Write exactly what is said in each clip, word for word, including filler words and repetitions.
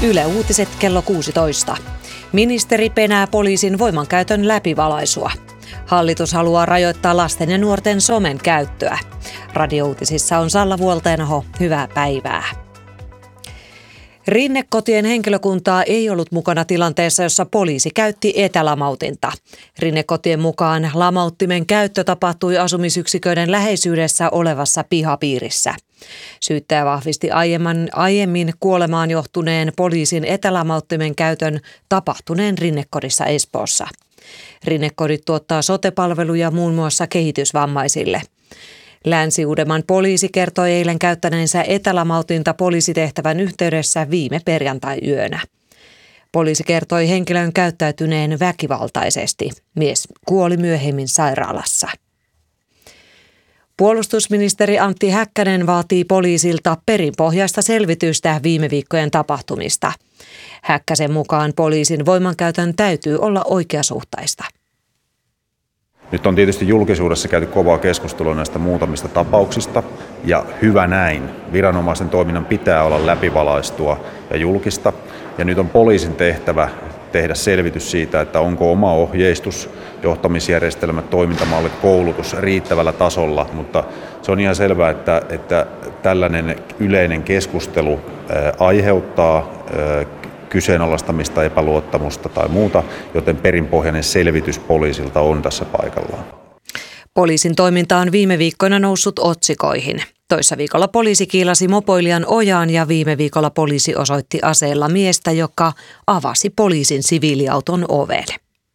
Yle Uutiset kello kuusitoista. Ministeri penää poliisin voimankäytön läpivalaisua. Hallitus haluaa rajoittaa lasten ja nuorten somen käyttöä. Radiouutisissa on Salla Vuolteenaho. Hyvää päivää. Rinnekotien henkilökuntaa ei ollut mukana tilanteessa, jossa poliisi käytti etälamautinta. Rinnekotien mukaan lamauttimen käyttö tapahtui asumisyksiköiden läheisyydessä olevassa pihapiirissä. Syyttäjä vahvisti aiemmin, aiemmin kuolemaan johtuneen poliisin etälamauttimen käytön tapahtuneen Rinnekodissa Espoossa. Rinnekodit tuottaa sote-palveluja muun muassa kehitysvammaisille. Länsi-Uudenmaan poliisi kertoi eilen käyttäneensä etälamautinta poliisitehtävän yhteydessä viime perjantai-yönä. Poliisi kertoi henkilön käyttäytyneen väkivaltaisesti. Mies kuoli myöhemmin sairaalassa. Puolustusministeri Antti Häkkänen vaatii poliisilta perinpohjaista selvitystä viime viikkojen tapahtumista. Häkkäsen mukaan poliisin voimankäytön täytyy olla oikeasuhtaista. Nyt on tietysti julkisuudessa käyty kovaa keskustelua näistä muutamista tapauksista, ja hyvä näin. Viranomaisen toiminnan pitää olla läpivalaistua ja julkista, ja nyt on poliisin tehtävä tehdä selvitys siitä, että onko oma ohjeistus, johtamisjärjestelmät, toimintamallit, koulutus riittävällä tasolla, mutta se on ihan selvää, että, että tällainen yleinen keskustelu ää, aiheuttaa ää, kyseenalaistamista, epäluottamusta tai muuta, joten perinpohjainen selvitys poliisilta on tässä paikallaan. Poliisin toiminta on viime viikkoina noussut otsikoihin. Toissa viikolla poliisi kiilasi mopoilijan ojaan ja viime viikolla poliisi osoitti aseella miestä, joka avasi poliisin siviiliauton oven.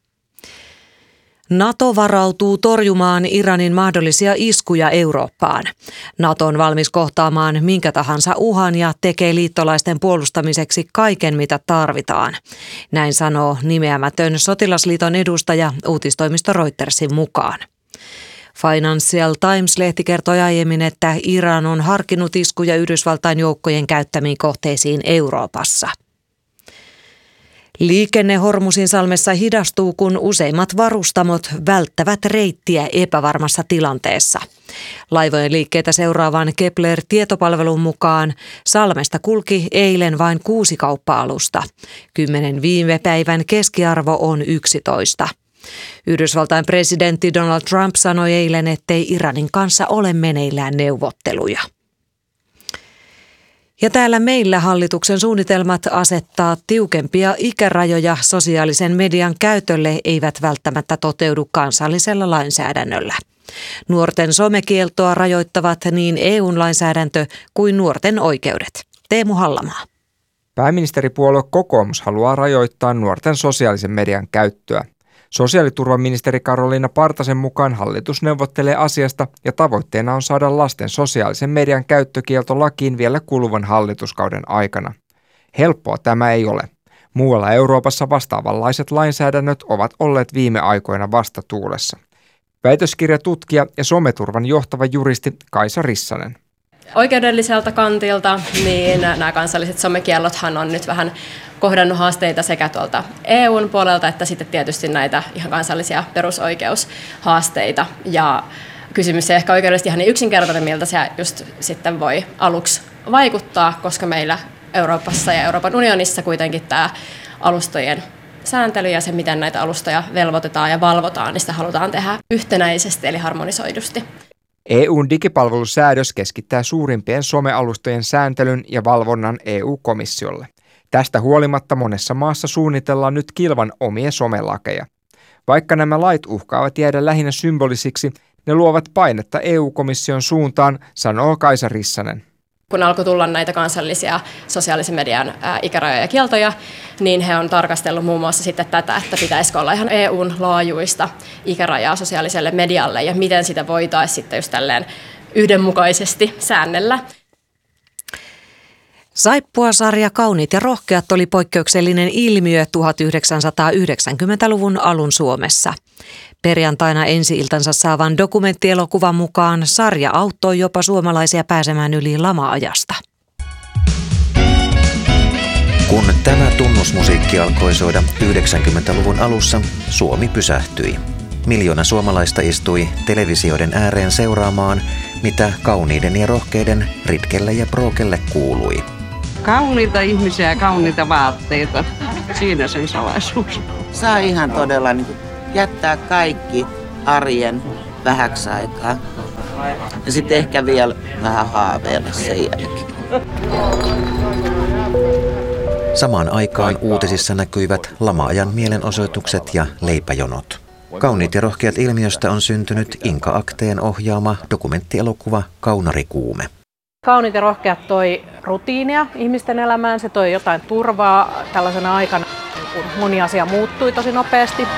NATO varautuu torjumaan Iranin mahdollisia iskuja Eurooppaan. NATO on valmis kohtaamaan minkä tahansa uhan ja tekee liittolaisten puolustamiseksi kaiken, mitä tarvitaan. Näin sanoo nimeämätön sotilasliiton edustaja uutistoimisto Reutersin mukaan. Financial Times-lehti kertoi aiemmin, että Iran on harkinnut iskuja Yhdysvaltain joukkojen käyttämiin kohteisiin Euroopassa. Liikenne Hormuzinsalmessa hidastuu, kun useimmat varustamot välttävät reittiä epävarmassa tilanteessa. Laivojen liikkeitä seuraavan Kepler-tietopalvelun mukaan salmesta kulki eilen vain kuusi kauppa-alusta. Kymmenen viime päivän keskiarvo on yksitoista. Yhdysvaltain presidentti Donald Trump sanoi eilen, ettei Iranin kanssa ole meneillään neuvotteluja. Ja täällä meillä hallituksen suunnitelmat asettaa tiukempia ikärajoja sosiaalisen median käytölle eivät välttämättä toteudu kansallisella lainsäädännöllä. Nuorten somekieltoa rajoittavat niin E U-lainsäädäntö kuin nuorten oikeudet. Teemu Hallamaa. Pääministeripuolue kokoomus haluaa rajoittaa nuorten sosiaalisen median käyttöä. Sosiaaliturvaministeri Karoliina Partasen mukaan hallitus neuvottelee asiasta ja tavoitteena on saada lasten sosiaalisen median käyttökielto lakiin vielä kuluvan hallituskauden aikana. Helppoa tämä ei ole. Muualla Euroopassa vastaavanlaiset lainsäädännöt ovat olleet viime aikoina vastatuulessa. Väitöskirjatutkija ja someturvan johtava juristi Kaisa Rissanen. Oikeudelliselta kantilta niin nämä kansalliset somekiellothan on nyt vähän kohdannut haasteita sekä tuolta E U:n puolelta että sitten tietysti näitä ihan kansallisia perusoikeushaasteita. Ja kysymys ei ehkä oikeudellisesti ihan niin yksinkertainen, miltä se just sitten voi aluksi vaikuttaa, koska meillä Euroopassa ja Euroopan unionissa kuitenkin tämä alustojen sääntely ja se, miten näitä alustoja velvoitetaan ja valvotaan, niin sitä halutaan tehdä yhtenäisesti eli harmonisoidusti. E U:n digipalvelusäädös keskittää suurimpien somealustojen sääntelyn ja valvonnan E U-komissiolle. Tästä huolimatta monessa maassa suunnitellaan nyt kilvan omia somelakeja. Vaikka nämä lait uhkaavat jäädä lähinnä symbolisiksi, ne luovat painetta E U-komission suuntaan, sanoo Kaisa Rissanen. Kun alkoi tulla näitä kansallisia sosiaalisen median ää, ikärajoja ja kieltoja, niin he on tarkastellut muun muassa sitten tätä, että pitäisikö olla ihan E U:n laajuista ikärajaa sosiaaliselle medialle ja miten sitä voitaisiin sitten just tälleen yhdenmukaisesti säännellä. Saippuasarja Kauniit ja rohkeat oli poikkeuksellinen ilmiö tuhatyhdeksänsataayhdeksänkymmentäluvun alun Suomessa. Perjantaina ensi-iltansa saavan dokumenttielokuvan mukaan sarja auttoi jopa suomalaisia pääsemään yli lama-ajasta. Kun tämä tunnusmusiikki alkoi soida yhdeksänkymmentäluvun alussa, Suomi pysähtyi. Miljoona suomalaista istui televisioiden ääreen seuraamaan, mitä kauniiden ja rohkeiden Ritkelle ja Prookelle kuului. Kauniita ihmisiä ja kauniita vaatteita. Siinä sen salaisuus. Saa ihan todella niin kuin jättää kaikki arjen vähäksi aikaa. Ja sitten ehkä vielä vähän haaveilla sen jälkeen. Samaan aikaan uutisissa näkyivät lama-ajan mielenosoitukset ja leipäjonot. Kauniit ja rohkeat ilmiöstä on syntynyt Inka Akteen ohjaama dokumenttielokuva Kaunarikuume. Kauniit ja rohkeat toi rutiinia ihmisten elämään, se toi jotain turvaa tällaisena aikana, kun moni asia muuttui tosi nopeasti.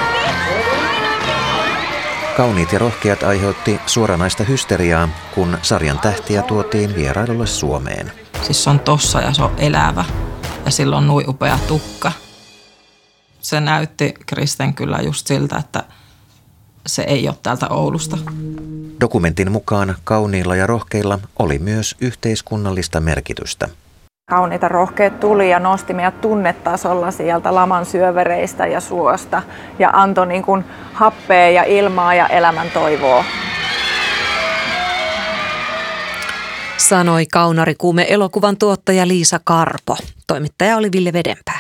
Kauniit ja rohkeat aiheutti suoranaista hysteriaa, kun sarjan tähtiä tuotiin vierailulle Suomeen. Siis se on tossa ja se on elävä ja sillä on nui upea tukka. Se näytti Kristen kyllä just siltä, että se ei ole täältä Oulusta. Dokumentin mukaan kauniilla ja rohkeilla oli myös yhteiskunnallista merkitystä. Kauniita rohkeat tuli ja nosti meidät tunnetasolla sieltä laman syövereistä ja suosta ja antoi niin kuin happea ja ilmaa ja elämän toivoa. Sanoi Kaunarikuume elokuvan tuottaja Liisa Karpo. Toimittaja oli Ville Vedenpää.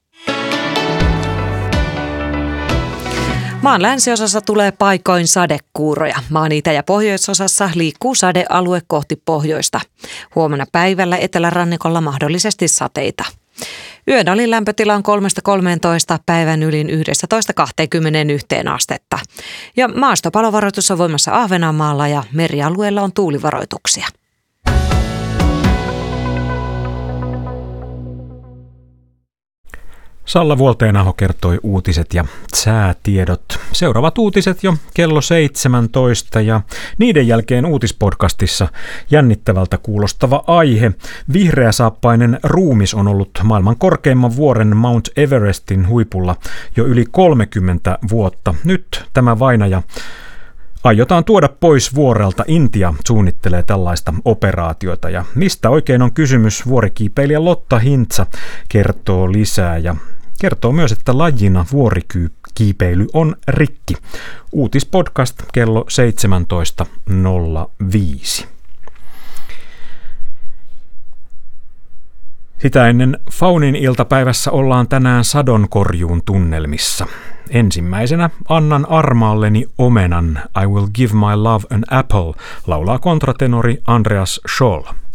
Maan länsiosassa tulee paikoin sadekuuroja. Maan itä- ja pohjoisosassa liikkuu sadealue kohti pohjoista. Huomenna päivällä etelärannikolla mahdollisesti sateita. Yön alin lämpötila on kolmesta kolmeentoista, päivän ylin yhdestätoista kahteenkymmeneenyhteen astetta. Ja maastopalovaroitus on voimassa Ahvenanmaalla ja merialueella on tuulivaroituksia. Salla Vuolteenaho kertoi uutiset ja säätiedot. Seuraavat uutiset jo kello seitsemäntoista ja niiden jälkeen uutispodcastissa jännittävältä kuulostava aihe. Vihreäsaappainen ruumis on ollut maailman korkeimman vuoren Mount Everestin huipulla jo yli kolmekymmentä vuotta. Nyt tämä vainaja aiotaan tuoda pois vuorelta. Intia suunnittelee tällaista operaatiota. Ja mistä oikein on kysymys, vuorikiipeilijä Lotta Hintsa kertoo lisää ja kertoo myös, että lajina vuorikiipeily on rikki. Uutispodcast kello seitsemäntoista nolla viisi. Sitä ennen Faunin iltapäivässä ollaan tänään sadonkorjuun tunnelmissa. Ensimmäisenä annan armaalleni omenan, I will give my love an apple, laulaa kontratenori Andreas Scholl.